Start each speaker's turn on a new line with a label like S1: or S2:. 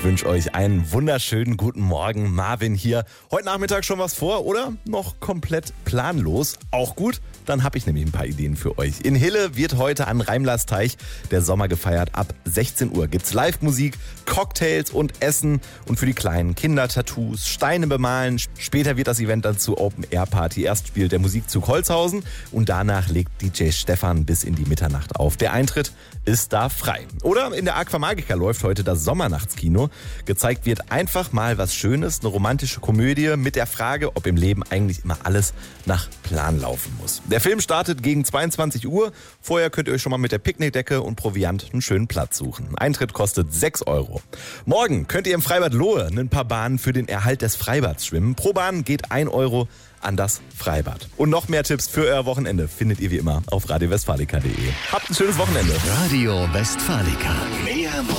S1: Ich wünsche euch einen wunderschönen guten Morgen. Marvin hier. Heute Nachmittag schon was vor oder noch komplett planlos? Auch gut, dann habe ich nämlich ein paar Ideen für euch. In Hille wird heute an Reimlersteich der Sommer gefeiert. Ab 16 Uhr gibt's Live-Musik, Cocktails und Essen und für die kleinen Kinder Tattoos, Steine bemalen. Später wird das Event dann zur Open-Air-Party. Erst spielt der Musikzug Holzhausen und danach legt DJ Stefan bis in die Mitternacht auf. Der Eintritt ist da frei. Oder in der Aquamagica läuft heute das Sommernachtskino. Gezeigt wird einfach mal was Schönes, eine romantische Komödie mit der Frage, ob im Leben eigentlich immer alles nach Plan laufen muss. Der Film startet gegen 22 Uhr. Vorher könnt ihr euch schon mal mit der Picknickdecke und Proviant einen schönen Platz suchen. Eintritt kostet 6 Euro. Morgen könnt ihr im Freibad Lohe ein paar Bahnen für den Erhalt des Freibads schwimmen. Pro Bahn geht 1 Euro an das Freibad. Und noch mehr Tipps für euer Wochenende findet ihr wie immer auf radiowestfalica.de. Habt ein schönes Wochenende.
S2: Radio Westfalica.